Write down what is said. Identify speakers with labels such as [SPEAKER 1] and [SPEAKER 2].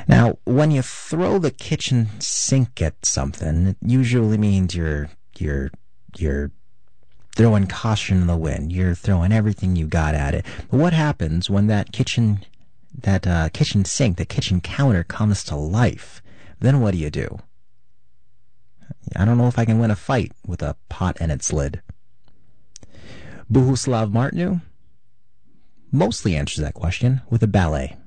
[SPEAKER 1] Now, when you throw the kitchen sink at something, it usually means you're throwing caution in the wind. You're throwing everything you got at it. But what happens when that kitchen sink, the kitchen counter comes to life? Then what do? I don't know if I can win a fight with a pot and its lid. Bohuslav Martinu mostly answers that question with a ballet.